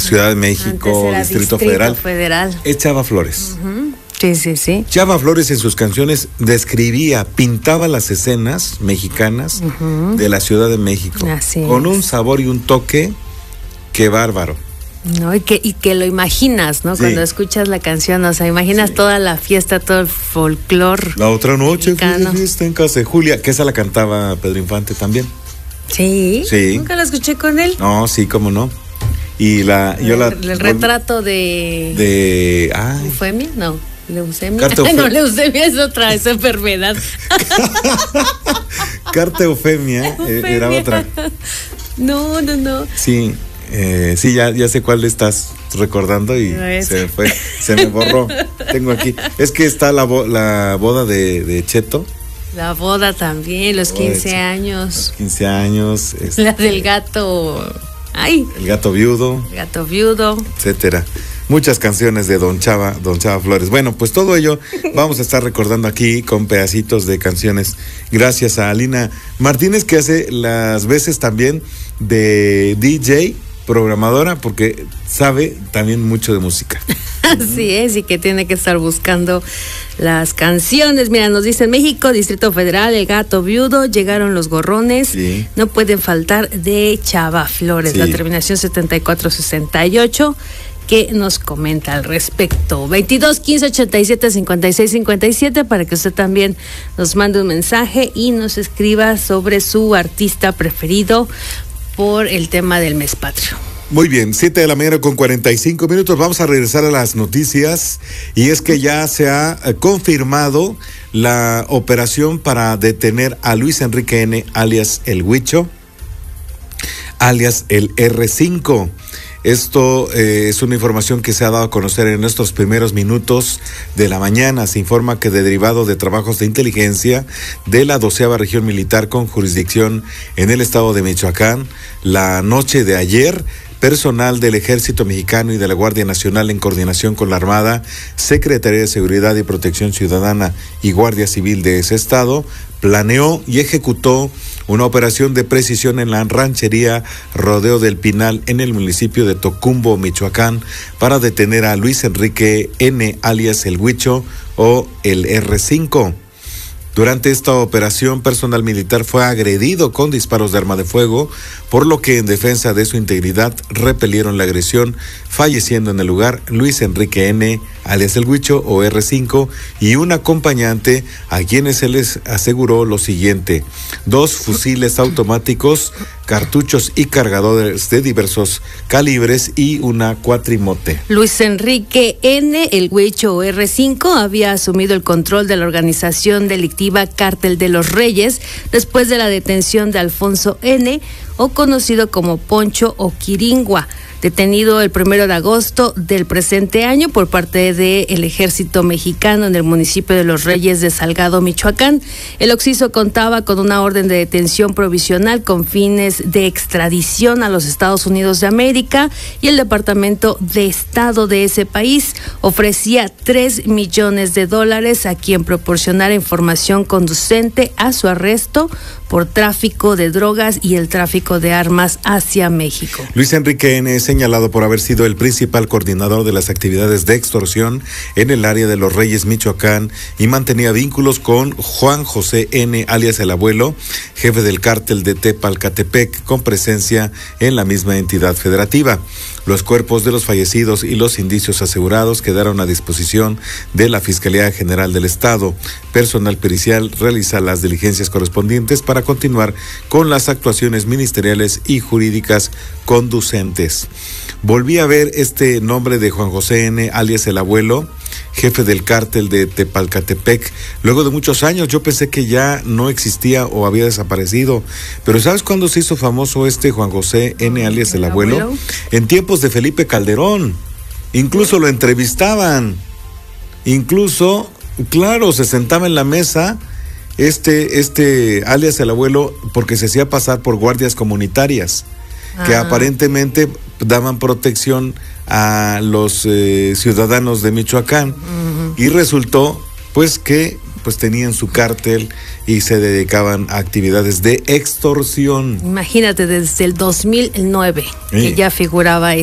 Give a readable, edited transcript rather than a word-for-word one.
Ciudad de México, Distrito Federal. Es Chava Flores. Sí. Chava Flores en sus canciones pintaba las escenas mexicanas de la Ciudad de México. Así con es. un sabor y un toque que bárbaro. No, y que lo imaginas, ¿no? Sí. Cuando escuchas la canción, o sea, imaginas toda la fiesta, todo el folclore. La otra noche fui mexicano. de fiesta en casa de Julia, que esa la cantaba Pedro Infante también. Sí. Sí. Nunca la escuché con él. No, sí, cómo no. Y el retrato de ¿Eufemia? No, leucemia. No, leucemia es esa enfermedad. Carta Eufemia era otra. No. Sí. Sí, ya sé cuál estás recordando y se me borró. Tengo aquí. Es que está la boda de Cheto. La boda también, los 15 años. Los 15 años. La del gato. El gato viudo. Gato viudo. Etcétera. Muchas canciones de Don Chava Flores. Bueno, pues todo ello vamos a estar recordando aquí con pedacitos de canciones. Gracias a Alina Martínez, que hace las veces también de DJ, programadora, porque sabe también mucho de música. Así es, y que tiene que estar buscando las canciones. Mira, nos dicen México, Distrito Federal, El Gato Viudo, Llegaron los Gorrones, sí. No pueden faltar de Chava Flores, sí. La terminación 7468, que nos comenta al respecto. 22 15 87 56 57 para que usted también nos mande un mensaje y nos escriba sobre su artista preferido por el tema del mes patrio. Muy bien, 7 de la mañana con 45 minutos. Vamos a regresar a las noticias y es que ya se ha confirmado la operación para detener a Luis Enrique N., alias El Huicho, alias el R5. Esto es una información que se ha dado a conocer en estos primeros minutos de la mañana. Se informa que derivado de trabajos de inteligencia de la 12ª Región Militar con jurisdicción en el estado de Michoacán, la noche de ayer, personal del Ejército Mexicano y de la Guardia Nacional en coordinación con la Armada, Secretaría de Seguridad y Protección Ciudadana y Guardia Civil de ese estado, planeó y ejecutó una operación de precisión en la ranchería Rodeo del Pinal en el municipio de Tocumbo, Michoacán, para detener a Luis Enrique N., alias El Huicho o el R5. Durante esta operación, personal militar fue agredido con disparos de arma de fuego, por lo que en defensa de su integridad repelieron la agresión, falleciendo en el lugar Luis Enrique N., alias El Huicho o R5, y un acompañante a quienes se les aseguró lo siguiente: 2 fusiles automáticos, cartuchos y cargadores de diversos calibres y una cuatrimote. Luis Enrique N., El Huicho o R5, había asumido el control de la organización delictiva Cártel de los Reyes después de la detención de Alfonso N., o conocido como Poncho o Quiringua, detenido el 1 de agosto del presente año por parte del Ejército Mexicano en el municipio de Los Reyes de Salgado, Michoacán. El occiso contaba con una orden de detención provisional con fines de extradición a los Estados Unidos de América, y el Departamento de Estado de ese país ofrecía $3 millones a quien proporcionara información conducente a su arresto por tráfico de drogas y el tráfico de armas hacia México. Luis Enrique N. es señalado por haber sido el principal coordinador de las actividades de extorsión en el área de Los Reyes, Michoacán, y mantenía vínculos con Juan José N., alias El Abuelo, jefe del cártel de Tepalcatepec, con presencia en la misma entidad federativa. Los cuerpos de los fallecidos y los indicios asegurados quedaron a disposición de la Fiscalía General del Estado. Personal pericial realiza las diligencias correspondientes para continuar con las actuaciones ministeriales y jurídicas conducentes. Volví a ver este nombre de Juan José N., alias El Abuelo, jefe del cártel de Tepalcatepec, luego de muchos años. Yo pensé que ya no existía o había desaparecido, pero ¿sabes cuándo se hizo famoso este Juan José N., alias El Abuelo? En tiempos de Felipe Calderón. Incluso lo entrevistaban, incluso, claro, se sentaba en la mesa alias El Abuelo, porque se hacía pasar por guardias comunitarias que aparentemente daban protección a los ciudadanos de Michoacán. Y resultó pues que tenían su cártel y se dedicaban a actividades de extorsión. Imagínate, desde el 2009 que ya figuraba